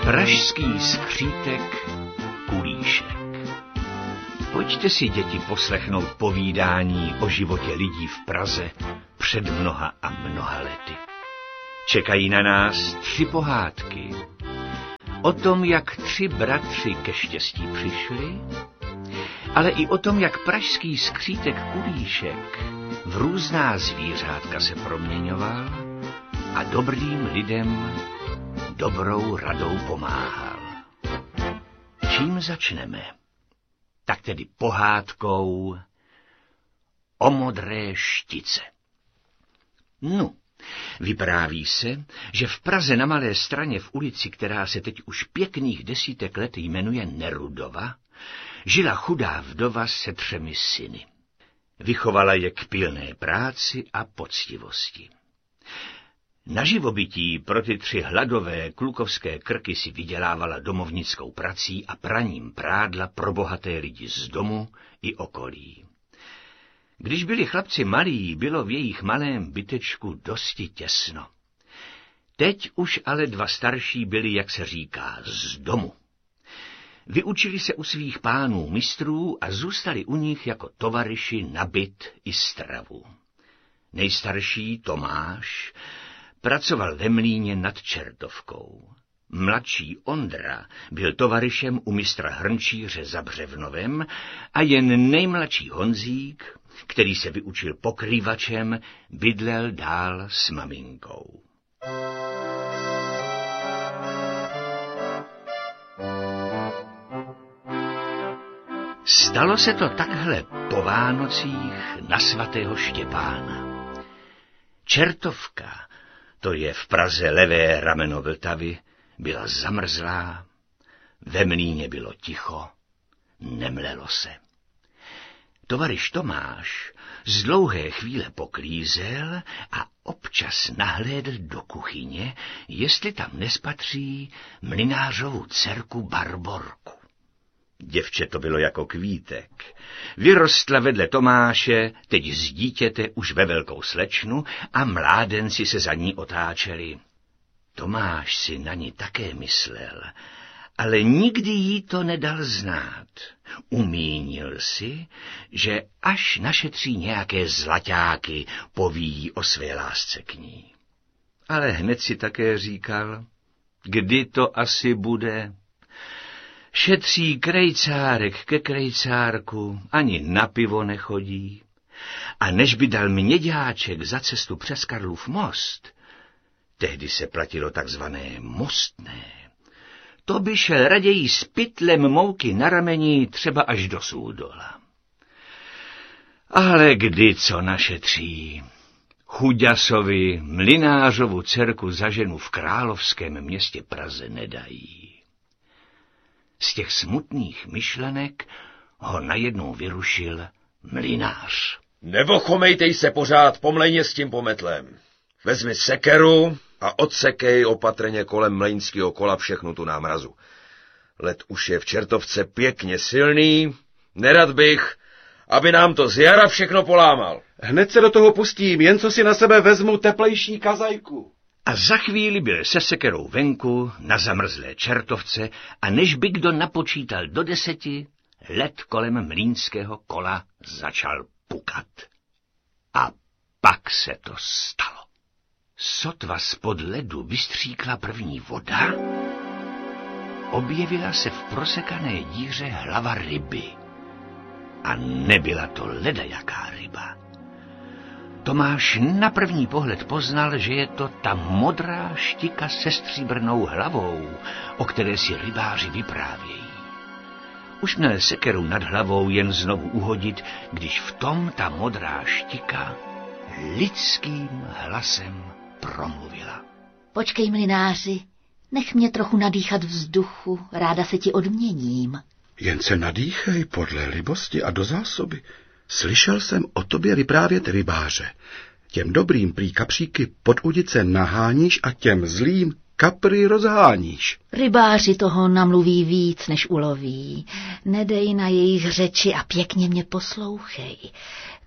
Pražský skřítek Kulíšek. Pojďte si, děti, poslechnout povídání o životě lidí v Praze před mnoha a mnoha lety. Čekají na nás 3 pohádky. O tom, jak 3 bratři ke štěstí přišli, ale i o tom, jak pražský skřítek Kulíšek v různá zvířátka se proměňoval a dobrým lidem dobrou radou pomáhal. Čím začneme? Tak tedy pohádkou o modré štice. No, vypráví se, že v Praze na Malé Straně v ulici, která se teď už pěkných 10 let jmenuje Nerudova, žila chudá vdova se 3 syny. Vychovala je k pilné práci a poctivosti. Na živobytí pro ty 3 hladové klukovské krky si vydělávala domovnickou prací a praním prádla pro bohaté lidi z domu i okolí. Když byli chlapci malí, bylo v jejich malém bytečku dosti těsno. Teď už ale 2 starší byli, jak se říká, z domu. Vyučili se u svých pánů mistrů a zůstali u nich jako tovaryši na byt i stravu. Nejstarší Tomáš pracoval ve mlýně nad Čertovkou. Mladší Ondra byl tovaryšem u mistra Hrnčíře za Břevnovem a jen nejmladší Honzík, který se vyučil pokrývačem, bydlel dál s maminkou. Stalo se to takhle po Vánocích na svatého Štěpána. Čertovka, to je v Praze levé rameno Vltavy, byla zamrzlá, ve mlýně bylo ticho, nemlelo se. Tovaryš Tomáš z dlouhé chvíle poklízel a občas nahlédl do kuchyně, jestli tam nespatří mlynářovu dcerku Barborku. Děvče to bylo jako kvítek. Vyrostla vedle Tomáše, teď z dítěte už ve velkou slečnu a mládenci se za ní otáčeli. Tomáš si na ní také myslel, ale nikdy jí to nedal znát. Umínil si, že až našetří nějaké zlaťáky, poví o své lásce k ní. Ale hned si také říkal, kdy to asi bude. Šetří krejcárek ke krejcárku, ani na pivo nechodí. A než by dal měďáček za cestu přes Karlův most, tehdy se platilo takzvané mostné, to by šel raději s pytlem mouky na rameni třeba až do Súdola. Ale kdy co našetří? Chuďasovi mlynářovu dcerku za ženu v královském městě Praze nedají. Z těch smutných myšlenek ho najednou vyrušil mlynář. Nevochomejtej se pořád po mlejně s tím pometlem. Vezmi sekeru a odsekej opatrně kolem mlejnského kola všechnu tu námrazu. Led už je v Čertovce pěkně silný, nerad bych, aby nám to z jara všechno polámal. Hned se do toho pustím, jen co si na sebe vezmu teplejší kazajku. A za chvíli byl se sekerou venku na zamrzlé Čertovce a než by kdo napočítal do 10, led kolem mlýnského kola začal pukat. A pak se to stalo. Sotva spod ledu vystříkla první voda, objevila se v prosekané díře hlava ryby. A nebyla to ledajaká ryba. Tomáš na první pohled poznal, že je to ta modrá štika se stříbrnou hlavou, o které si rybáři vyprávějí. Už měl sekeru nad hlavou jen znovu uhodit, když v tom ta modrá štika lidským hlasem promluvila. Počkej, mlynáři, nech mě trochu nadýchat vzduchu, ráda se ti odměním. Jen se nadýchej podle libosti a do zásoby. Slyšel jsem o tobě vyprávět rybáře. Těm dobrým prý kapříky pod udice naháníš a těm zlým kapry rozháníš. Rybáři toho namluví víc, než uloví. Nedej na jejich řeči a pěkně mě poslouchej.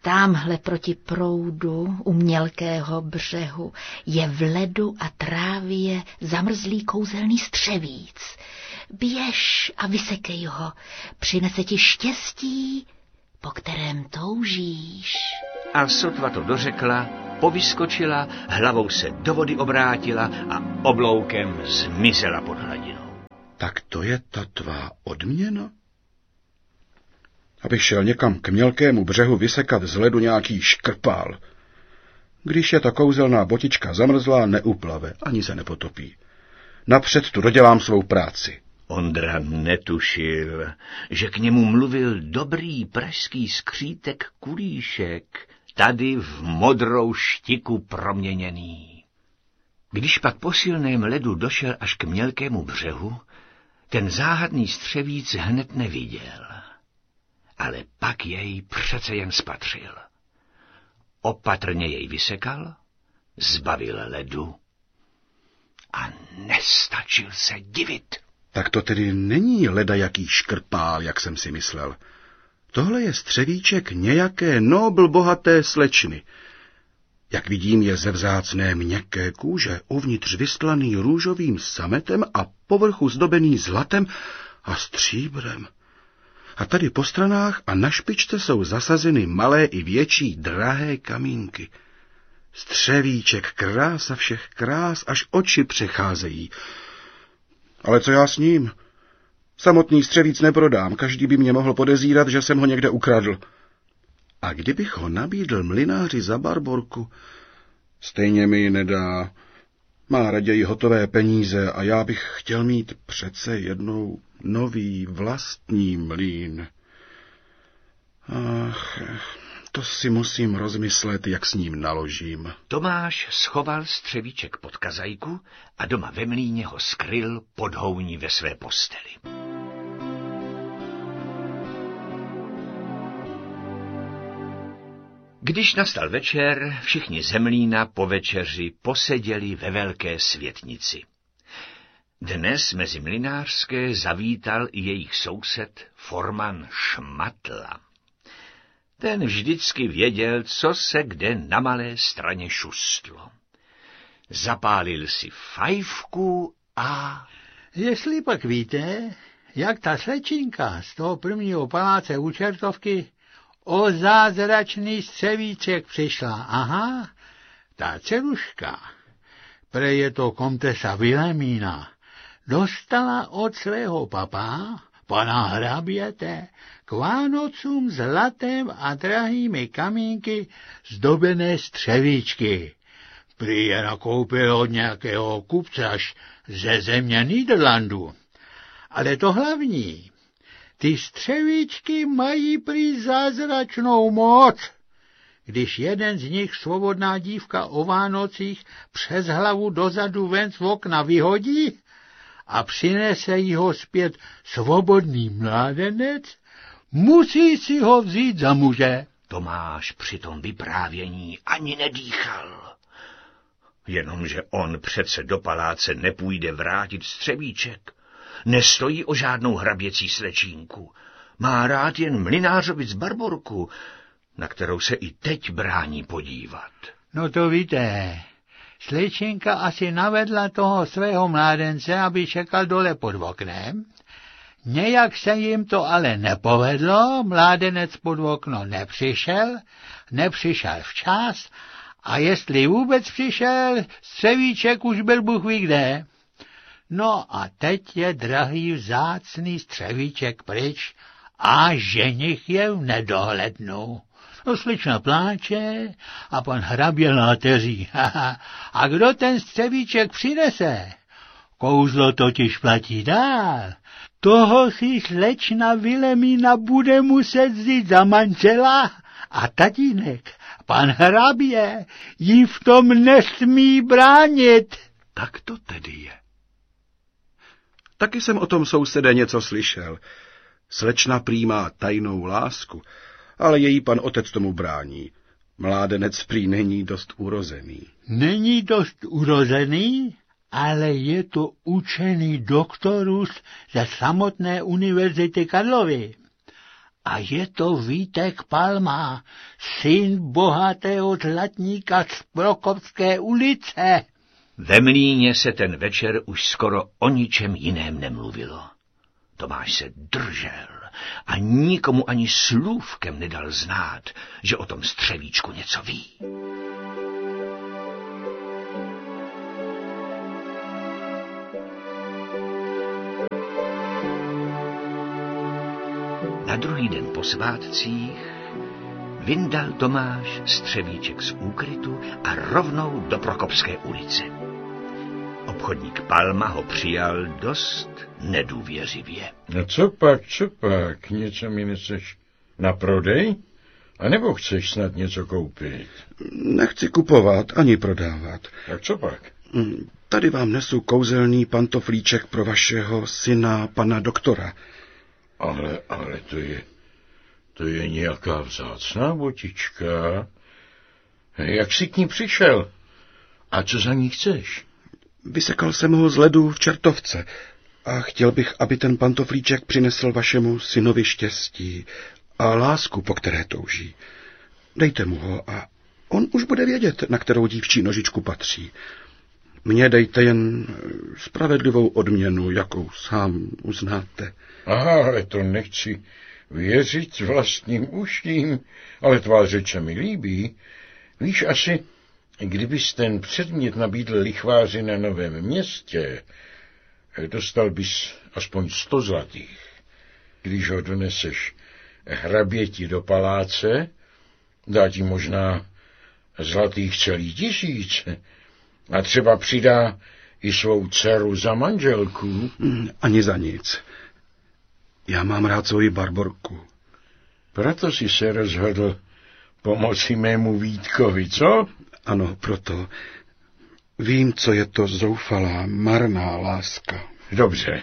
Támhle proti proudu u mělkého břehu je v ledu a trávě zamrzlý kouzelný střevíc. Běž a vysekej ho, přinese ti štěstí, po kterém toužíš. A sotva to dořekla, povyskočila, hlavou se do vody obrátila a obloukem zmizela pod hladinou. Tak to je ta tvá odměna? Abych šel někam k mělkému břehu vysekat z ledu nějaký škrpál. Když je ta kouzelná botička zamrzlá, neuplave, ani se nepotopí. Napřed tu dodělám svou práci. Ondra netušil, že k němu mluvil dobrý pražský skřítek Kulíšek, tady v modrou štiku proměněný. Když pak po silném ledu došel až k mělkému břehu, ten záhadný střevíc hned neviděl. Ale pak jej přece jen spatřil. Opatrně jej vysekal, zbavil ledu a nestačil se divit. Tak to tedy není ledajaký škrpál, jak jsem si myslel. Tohle je střevíček nějaké nobl bohaté slečny. Jak vidím, je ze vzácné měkké kůže, uvnitř vystlaný růžovým sametem a povrchu zdobený zlatem a stříbrem. A tady po stranách a na špičce jsou zasazeny malé i větší drahé kamínky. Střevíček, krása všech krás, až oči přecházejí. Ale co já s ním? Samotný střevíc neprodám, každý by mě mohl podezírat, že jsem ho někde ukradl. A kdybych ho nabídl mlynáři za barborku, stejně mi ji nedá. Má raději hotové peníze a já bych chtěl mít přece jednou nový vlastní mlýn. Ach, to si musím rozmyslet, jak s ním naložím. Tomáš schoval střevíček pod kazajku a doma ve mlýně ho skryl pod houní ve své posteli. Když nastal večer, všichni ze mlýna po večeři poseděli ve velké světnici. Dnes mezi mlynářské zavítal i jejich soused forman Šmatla. Ten vždycky věděl, co se kde na malé straně šustlo. Zapálil si fajfku a... Jestli pak víte, jak ta slečinka z toho prvního paláce u Čertovky o zázračný střevíček přišla. Aha, ta dceruška, prej je to komtesa Vilemína, dostala od svého papa, pana hraběte, k Vánocům zlatem a drahými kamínky zdobené střevíčky. Prý je nakoupil od nějakého kupcař ze země Nýderlandu. Ale to hlavní, ty střevíčky mají prý zázračnou moc. Když jeden z nich svobodná dívka o Vánocích přes hlavu dozadu ven z okna vyhodí a přinese jí ho zpět svobodný mládenec, musí si ho vzít za muže. Tomáš při tom vyprávění ani nedýchal. Jenomže on přece do paláce nepůjde vrátit střevíček. Nestojí o žádnou hraběcí slečínku. Má rád jen mlynářovic barborku, na kterou se i teď brání podívat. No to víte, slečinka asi navedla toho svého mládence, aby čekal dole pod oknem. Nějak se jim to ale nepovedlo, mládenec pod okno nepřišel včas a jestli vůbec přišel, střevíček už byl Bůh ví kde. No a teď je drahý vzácný střevíček pryč a ženich je v nedohlednu. No, slečna pláče a pan hrabě láteří. A kdo ten střevíček přinese? Kouzlo totiž platí dál. Toho si slečna Vilemína bude muset vzít za manžela a tatínek, pan hrabě, jí v tom nesmí bránit. Tak to tedy je. Taky jsem o tom sousede něco slyšel. Slečna prý má tajnou lásku, ale její pan otec tomu brání. Mládenec prý není dost urozený. Není dost urozený, ale je to učený doktorus ze samotné univerzity Karlovy. A je to Vítek Palma, syn bohatého zlatníka z Prokopské ulice. Ve mlýně se ten večer už skoro o ničem jiném nemluvilo. Tomáš se držel a nikomu ani slůvkem nedal znát, že o tom Střevíčku něco ví. Na druhý den po svátcích vyndal Tomáš Střevíček z úkrytu a rovnou do Prokopské ulice. Obchodník Palma ho přijal dost nedůvěřivě. No co pak, něco mi neseš na prodej? A nebo chceš snad něco koupit? Nechci kupovat ani prodávat. Tak co pak? Tady vám nesu kouzelný pantoflíček pro vašeho syna, pana doktora. Ale to je nějaká vzácná botička. Jak jsi k ní přišel? A co za ní chceš? Vysekal jsem ho z ledu v Čertovce a chtěl bych, aby ten pantoflíček přinesl vašemu synovi štěstí a lásku, po které touží. Dejte mu ho a on už bude vědět, na kterou dívčí nožičku patří. Mně dejte jen spravedlivou odměnu, jakou sám uznáte. Ale to nechci věřit vlastním uším, ale tvá řeč se mi líbí. Víš, asi, kdybys ten předmět nabídl lichváři na Novém Městě, dostal bys aspoň 100 zlatých. Když ho doneseš hraběti do paláce, dá ti možná zlatých celý 1000 a třeba přidá i svou dceru za manželku. Ani za nic. Já mám rád svoji Barborku. Proto jsi se rozhodl pomoci mému Vítkovi, co? Ano, proto. Vím, co je to zoufalá, marná láska. Dobře,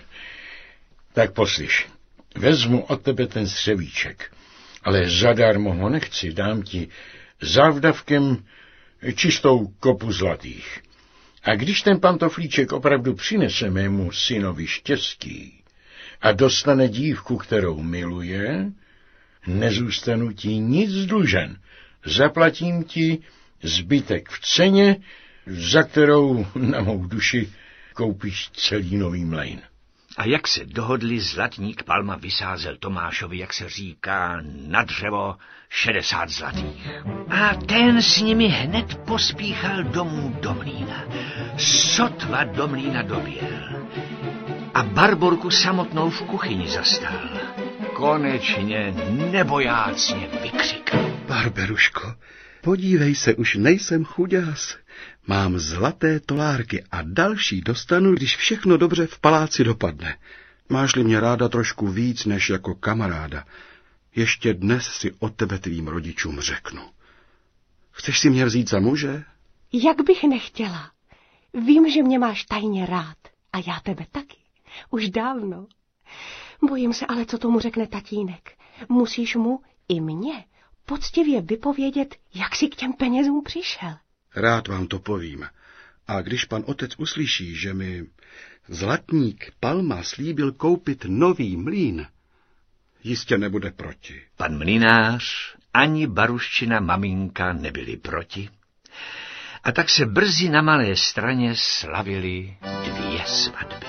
tak poslyš. Vezmu od tebe ten Střevíček, ale zadarmo ho nechci, dám ti závdavkem čistou kopu zlatých. A když ten pantoflíček opravdu přinese mému synovi štěstí a dostane dívku, kterou miluje, nezůstanu ti nic dlužen. Zaplatím ti zbytek v ceně, za kterou na mou duši koupíš celý Nový Mlejn. A jak se dohodli, zlatník Palma vysázel Tomášovi, jak se říká, na dřevo 60 zlatých. A ten s nimi hned pospíchal domů do mlýna. Sotva do mlýna doběhl. A Barborku samotnou v kuchyni zastal. Konečně nebojácně vykřikl. Barberuško, podívej se, už nejsem chuďás. Mám zlaté tolárky a další dostanu, když všechno dobře v paláci dopadne. Máš-li mě ráda trošku víc než jako kamaráda, ještě dnes si o tebe tvým rodičům řeknu. Chceš si mě vzít za muže? Jak bych nechtěla. Vím, že mě máš tajně rád a já tebe taky. Už dávno. Bojím se ale, co tomu řekne tatínek. Musíš mu i mně poctivě vypovědět, jak jsi k těm penězům přišel. Rád vám to povím. A když pan otec uslyší, že mi zlatník Palma slíbil koupit Nový Mlýn, jistě nebude proti. Pan mlynář ani Baruščina maminka nebyli proti. A tak se brzy na Malé Straně slavily 2 svatby.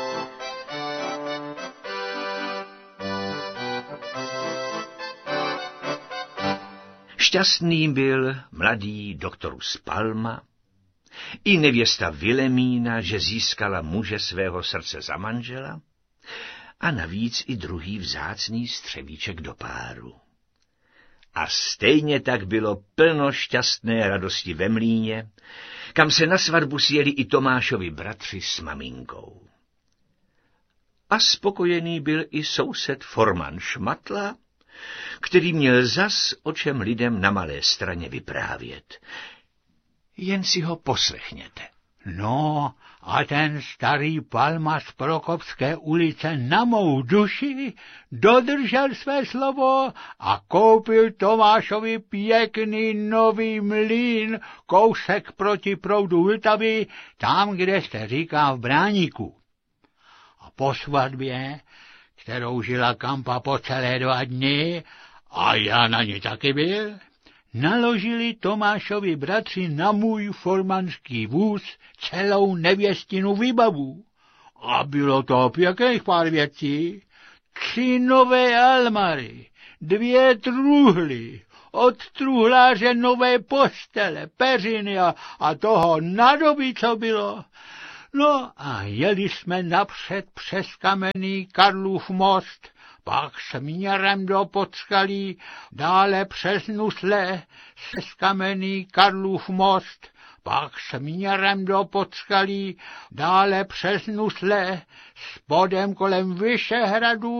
Šťastný byl mladý doktorus Palma, i nevěsta Vilemína, že získala muže svého srdce za manžela, a navíc i druhý vzácný Střevíček do páru. A stejně tak bylo plno šťastné radosti ve mlýně, kam se na svatbu sjeli i Tomášovi bratři s maminkou. A spokojený byl i soused Forman Šmatla, který měl zas o čem lidem na Malé Straně vyprávět. Jen si ho poslechněte. No, a ten starý Palma z Prokopské ulice na mou duši dodržel své slovo a koupil Tomášovi pěkný Nový Mlýn, kousek proti proudu Vltavy, tam, kde se říká v Bráníku. A po svatbě, kterou žila Kampa po celé 2 dny, a já na ní taky byl, naložili Tomášovi bratři na můj formanský vůz celou nevěstinu výbavu. A bylo to pěkných pár věcí. 3 nové almary, 2 truhly, od truhláře nové postele, peřiny a toho nádobí, co bylo. No a jeli jsme napřed přes kamenný Karlův most, pak směrem do Podskalí, dále přes Nusle, přes kamenný Karlův most, pak směrem do Podskalí, dále přes Nusle, spodem kolem Vyšehradu